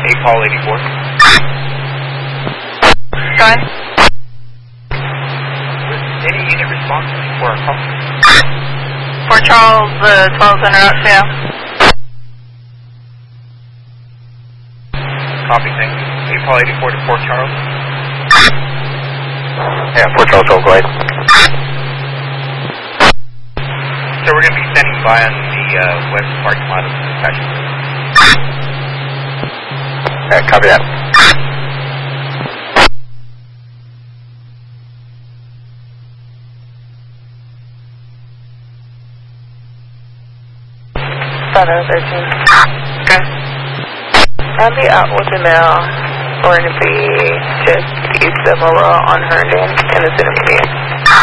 Paul 84. Go ahead. Any unit response for our call? Fort Charles, 12's en route, yeah. Copy, thank you. Paul 84 to Fort Charles. Yeah, Fort Charles, go ahead. So we're going to be standing by on the west parking lot of the dispatch. Copy that. Okay. I'll be out with the mail. We're going to be just east of Aurora on Herndon in the city.